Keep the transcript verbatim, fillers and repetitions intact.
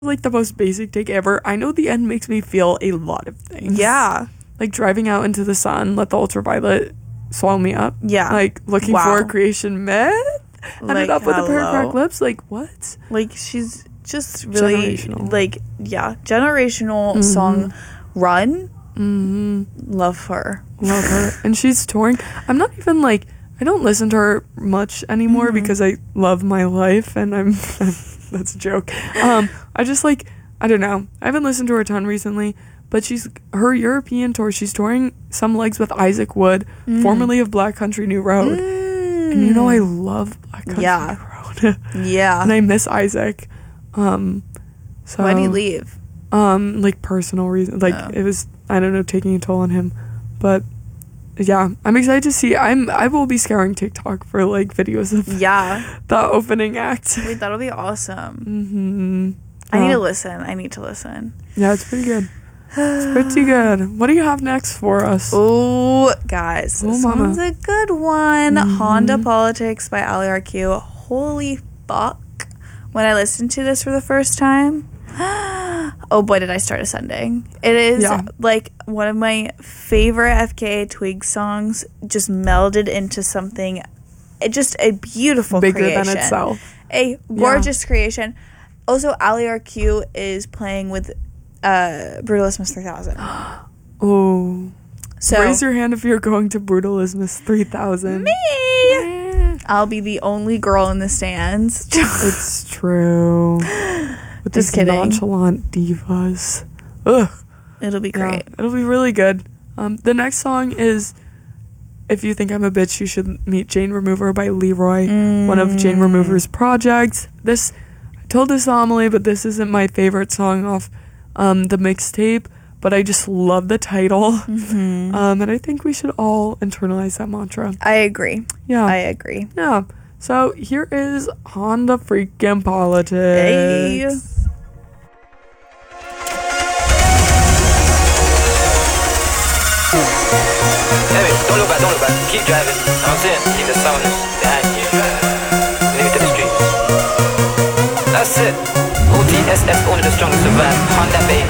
like the most basic take ever. I know the end makes me feel a lot of things. Yeah. Like driving out into the sun, let the ultraviolet swallow me up. Yeah. Like looking Wow. for a creation myth. Ended Like, up with a pair of hello. cracked lips. Like, what? Like, she's just really, Generational. like, yeah, generational Mhm. song run. Mm-hmm. Love her. Love her. And she's touring. I'm not even like, I don't listen to her much anymore Mhm. because I love my life and I'm, that's a joke. Um, I just like, I don't know. I haven't listened to her a ton recently, but she's, her European tour, she's touring some legs with Isaac Wood, Mm. formerly of Black Country New Road. Mm. And you know I love Black Country Yeah. New Road. Yeah. And I miss Isaac. Um, so Why did he leave? Um, like personal reasons. Like Oh. it was, I don't know, taking a toll on him. But yeah, I'm excited to see. I'm I will be scouring TikTok for like videos of Yeah. the opening act. Wait, that'll be awesome. Mm-hmm. I need Yeah. to listen. I need to listen. Yeah, it's pretty good. It's pretty good. What do you have next for us? Oh, guys. Oh, This mama. one's a good one. Mhm. Honda Politics by Ali R Q. Holy fuck. When I listened to this for the first time, oh boy, did I start ascending. It is Yeah. like one of my favorite F K A Twigs songs, just melded into something, it just a beautiful Bigger creation. than itself. A gorgeous creation. Also, Ali R Q is playing with uh, Brutalismus three thousand. Oh. So Raise your hand if you're going to Brutalismus three thousand. me, Eh. I'll be the only girl in the stands. It's true. With Just these kidding. nonchalant divas. Ugh. It'll be Yeah, great. it'll be really good. Um, the next song is If You Think I'm a Bitch, You Should Meet Jane Remover by Leroy, one of Jane Mm. Remover's projects. This, I told this to Amelie, but this isn't my favorite song off um, the mixtape, but I just love the title. Mhm. Um, and I think we should all internalize that mantra. I agree. Yeah. I agree. yeah. So here is Honda freaking Politics. Hey. Hey, don't look back, don't look back. Keep driving. I'm saying, leave the soundness behind you. Leave it to the streets. That's it. O T S F, only the strongest survive. Honda, baby.